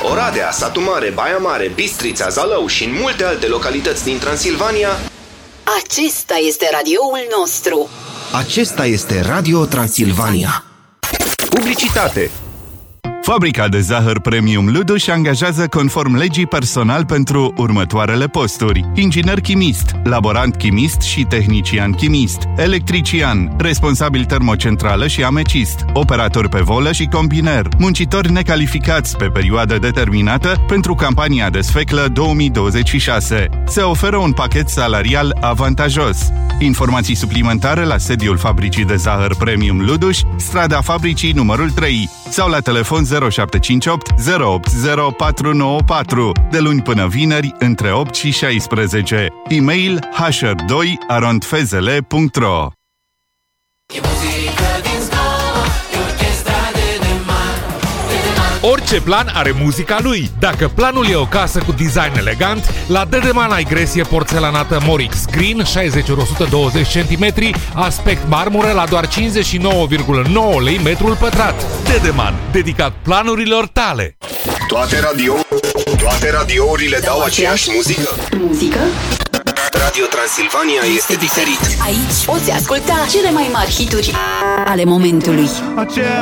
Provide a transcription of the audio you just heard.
Oradea, Satu Mare, Baia Mare, Bistrița, Zalău și în multe alte localități din Transilvania. Acesta este radioul nostru. Acesta este Radio Transilvania. Publicitate. Fabrica de zahăr Premium Luduș angajează conform legii personal pentru următoarele posturi: inginer chimist, laborant chimist și tehnician chimist, electrician, responsabil termocentrală și amecist, operator pe volă și combiner, muncitori necalificați pe perioadă determinată pentru campania de sfeclă 2026. Se oferă un pachet salarial avantajos. Informații suplimentare la sediul Fabricii de Zahăr Premium Luduș, strada Fabricii numărul 3 sau la telefon 0758 080 494, de luni până vineri între 8 și 16. E-mail hr2@fezele.ro. Orice plan are muzica lui. Dacă planul e o casă cu design elegant, la Dedeman ai gresie porțelanată Morix Green 60x120 cm, aspect marmură la doar 59,9 lei metrul pătrat. Dedeman, dedicat planurilor tale. Toate radiourile dau aceeași muzică? Radio Transilvania este diferit. Aici poți asculta cele mai mari hituri ale momentului.